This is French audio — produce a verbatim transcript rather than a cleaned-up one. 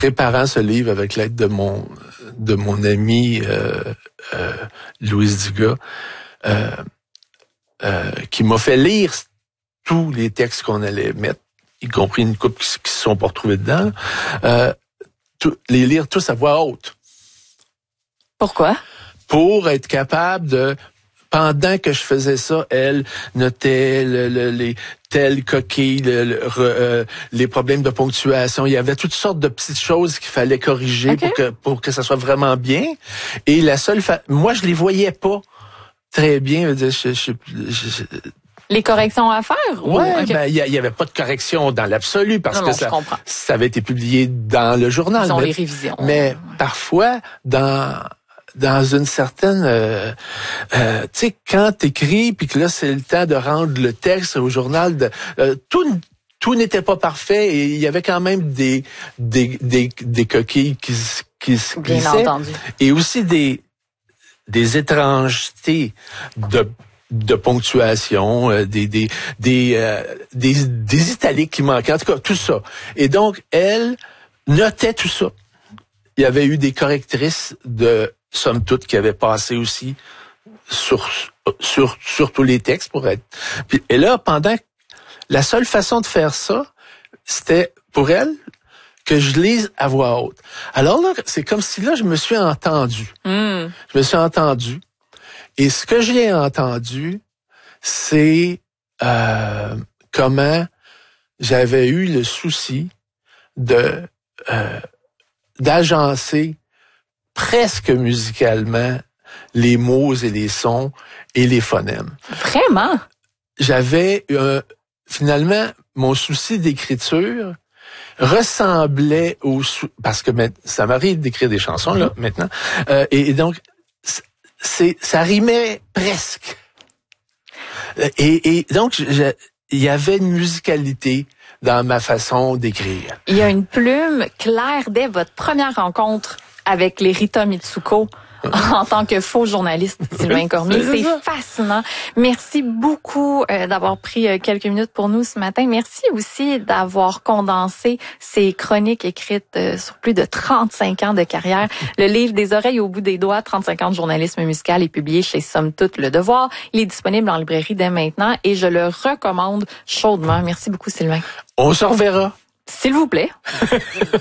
préparant ce livre avec l'aide de mon de mon ami euh, euh, Louise Dugas, euh, euh, qui m'a fait lire tous les textes qu'on allait mettre, y compris une couple qui, qui se sont pas retrouvés dedans, euh, tout, les lire tous à voix haute. Pourquoi? Pour être capable de, pendant que je faisais ça, elle notait le, le, les telles coquilles, le, le, euh, les problèmes de ponctuation. Il y avait toutes sortes de petites choses qu'il fallait corriger okay. pour que pour que ça soit vraiment bien. Et la seule, fa- moi je les voyais pas très bien. Je, je, je, je, Les corrections à faire? Ouais, okay. ben il y, y avait pas de correction dans l'absolu parce non, que non, ça, je ça avait été publié dans le journal. Ils ont mais, les révisions. Mais ouais. parfois dans dans une certaine, euh, euh, tu sais, quand t'écris puis que là c'est le temps de rendre le texte au journal, de, euh, tout tout n'était pas parfait et il y avait quand même des des des, des coquilles qui qui se glissaient. Bien entendu. Et aussi des des étrangetés de de ponctuation, euh, des des des, euh, des des italiques qui manquaient, en tout cas tout ça. Et donc elle notait tout ça. Il y avait eu des correctrices de somme toute qui avaient passé aussi sur sur sur tous les textes pour être. Puis, et là pendant la seule façon de faire ça, c'était pour elle que je lise à voix haute. Alors là, c'est comme si là je me suis entendu. Mm. Je me suis entendu. Et ce que j'ai entendu, c'est euh, comment j'avais eu le souci de euh, d'agencer presque musicalement les mots et les sons et les phonèmes. Vraiment? J'avais euh, finalement mon souci d'écriture ressemblait au sou- parce que ça m'arrive d'écrire des chansons là maintenant euh, et, et donc c'est ça rimait presque et, et donc je, il y avait une musicalité dans ma façon d'écrire. Il y a une plume claire dès votre première rencontre avec les Rita Mitsuko en tant que faux journaliste, Sylvain Cormier. C'est fascinant. Merci beaucoup euh, d'avoir pris euh, quelques minutes pour nous ce matin. Merci aussi d'avoir condensé ces chroniques écrites euh, sur plus de trente-cinq ans de carrière. Le livre Des oreilles au bout des doigts, trente-cinq ans de journalisme musical est publié chez Somme Toute Le Devoir. Il est disponible en librairie dès maintenant et je le recommande chaudement. Merci beaucoup, Sylvain. On se reverra. S'il vous plaît.